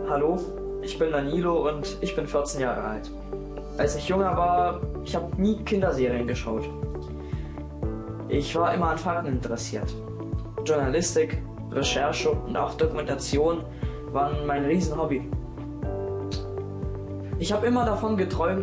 Hallo, ich bin Danilo und ich bin 14 Jahre alt. Als ich jünger war, ich habe nie Kinderserien geschaut. Ich war immer an Fakten interessiert. Journalistik, Recherche und auch Dokumentation waren mein Riesenhobby. Ich habe immer davon geträumt,